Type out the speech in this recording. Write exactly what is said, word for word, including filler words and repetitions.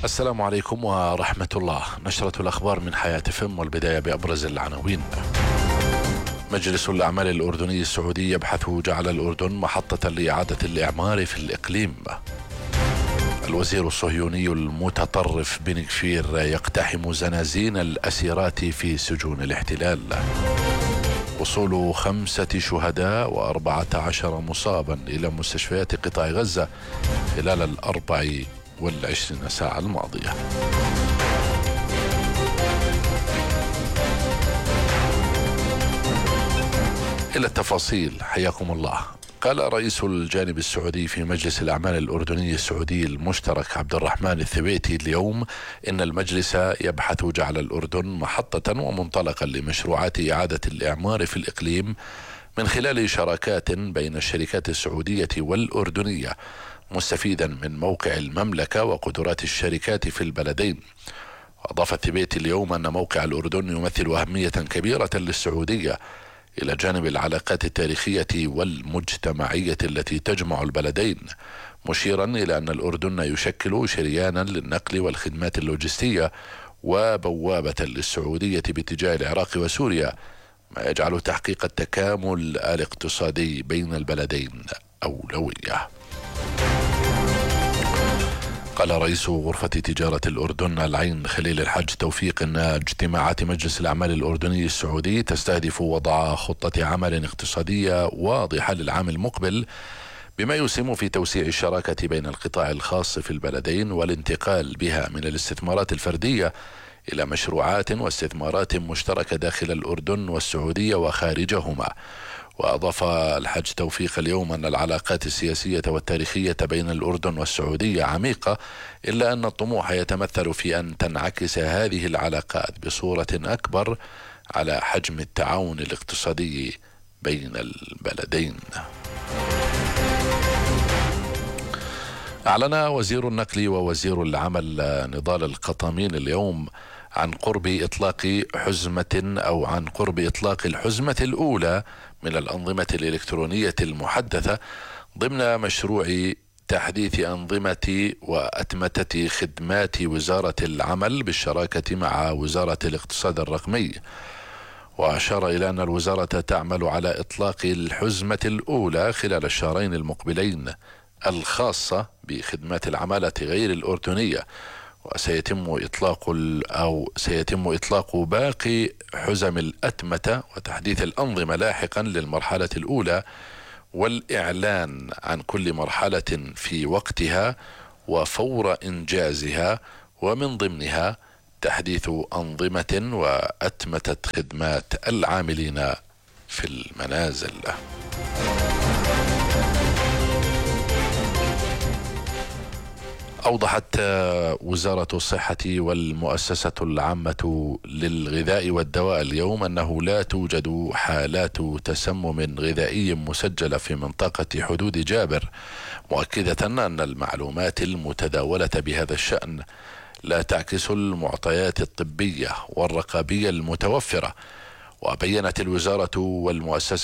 السلام عليكم ورحمة الله. نشرة الأخبار من حياة فم، والبداية بأبرز العناوين. مجلس الأعمال الأردني السعودي يبحث جعل الأردن محطة لإعادة الإعمار في الإقليم. الوزير الصهيوني المتطرف بن كفير يقتحم زنازين الأسيرات في سجون الاحتلال. وصول خمسة شهداء وأربعة عشر مصابا إلى مستشفيات قطاع غزة خلال الأربع والعشرين ساعة الماضية. إلى التفاصيل، حياكم الله. قال رئيس الجانب السعودي في مجلس الأعمال الأردني السعودي المشترك عبد الرحمن الثبيتي اليوم إن المجلس يبحث جعل الأردن محطة ومنطلقا لمشروعات إعادة الإعمار في الإقليم من خلال شراكات بين الشركات السعودية والأردنية، مستفيدا من موقع المملكة وقدرات الشركات في البلدين. وأضاف الثبيتي اليوم أن موقع الأردن يمثل أهمية كبيرة للسعودية إلى جانب العلاقات التاريخية والمجتمعية التي تجمع البلدين، مشيرا إلى أن الأردن يشكل شريانا للنقل والخدمات اللوجستية وبوابة للسعودية باتجاه العراق وسوريا، ما يجعل تحقيق التكامل الاقتصادي بين البلدين أولوية. قال رئيس غرفة تجارة الأردن العين خليل الحج توفيق أن اجتماعات مجلس الأعمال الأردني السعودي تستهدف وضع خطة عمل اقتصادية واضحة للعام المقبل، بما يسهم في توسيع الشراكة بين القطاع الخاص في البلدين والانتقال بها من الاستثمارات الفردية إلى مشروعات واستثمارات مشتركة داخل الأردن والسعودية وخارجهما. وأضاف الحج توفيق اليوم أن العلاقات السياسية والتاريخية بين الأردن والسعودية عميقة، إلا أن الطموح يتمثل في أن تنعكس هذه العلاقات بصورة أكبر على حجم التعاون الاقتصادي بين البلدين. أعلن وزير النقل ووزير العمل نضال القطامين اليوم عن قرب إطلاق حزمة أو عن قرب إطلاق الحزمة الأولى من الأنظمة الإلكترونية المحدثة ضمن مشروع تحديث أنظمة وأتمتة خدمات وزارة العمل بالشراكة مع وزارة الاقتصاد الرقمي. وأشار إلى أن الوزارة تعمل على إطلاق الحزمة الأولى خلال الشهرين المقبلين الخاصة بخدمات العمالة غير الأردنية، وسيتم إطلاق أو سيتم إطلاق باقي حزم الأتمتة وتحديث الأنظمة لاحقا للمرحلة الأولى، والإعلان عن كل مرحلة في وقتها وفور إنجازها، ومن ضمنها تحديث أنظمة وأتمتة خدمات العاملين في المنازل. أوضحت وزارة الصحة والمؤسسة العامة للغذاء والدواء اليوم أنه لا توجد حالات تسمم غذائي مسجلة في منطقة حدود جابر، مؤكدة أن المعلومات المتداولة بهذا الشأن لا تعكس المعطيات الطبية والرقابية المتوفرة. وبينت الوزارة والمؤسسة